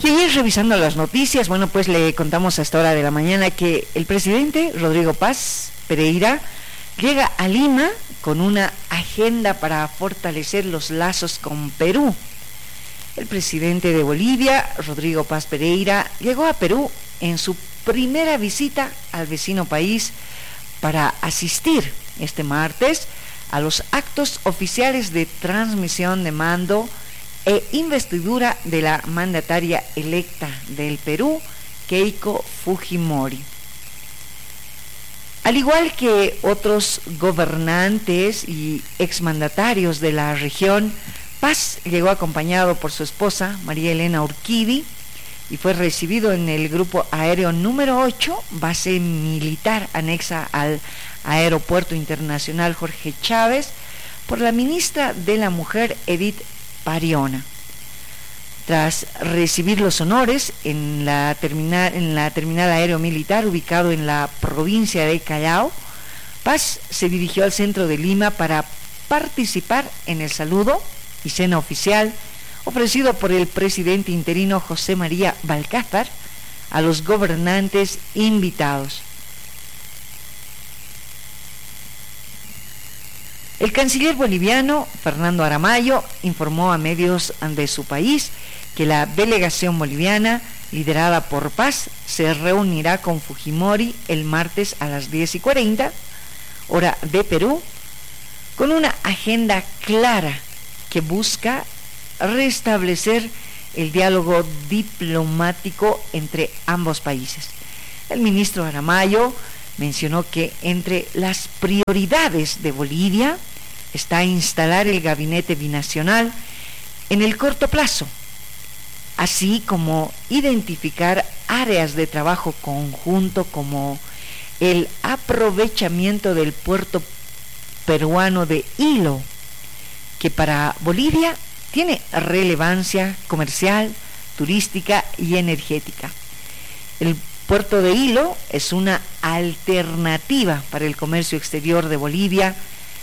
seguir revisando las noticias, bueno, pues le contamos a esta hora de la mañana que el presidente Rodrigo Paz Pereira llega a Lima con una agenda para fortalecer los lazos con Perú. El presidente de Bolivia, Rodrigo Paz Pereira, llegó a Perú en su primera visita al vecino país para asistir este martes a los actos oficiales de transmisión de mando e investidura de la mandataria electa del Perú, Keiko Fujimori. Al igual que otros gobernantes y exmandatarios de la región, Paz llegó acompañado por su esposa, María Elena Urquidi, y fue recibido en el grupo aéreo número 8, base militar anexa al Aeropuerto Internacional Jorge Chávez, por la ministra de la Mujer, Edith Pariona. Tras recibir los honores en la terminal aéreo militar ubicado en la provincia de Callao, Paz se dirigió al centro de Lima para participar en el saludo y cena oficial ofrecido por el presidente interino José María Balcázar a los gobernantes invitados. El canciller boliviano Fernando Aramayo informó a medios de su país que la delegación boliviana, liderada por Paz, se reunirá con Fujimori el martes a las 10:40, hora de Perú, con una agenda clara que busca restablecer el diálogo diplomático entre ambos países. El ministro Aramayo mencionó que entre las prioridades de Bolivia está instalar el gabinete binacional en el corto plazo, así como identificar áreas de trabajo conjunto como el aprovechamiento del puerto peruano de Hilo, que para Bolivia tiene relevancia comercial, turística y energética. El puerto de Hilo es una alternativa para el comercio exterior de Bolivia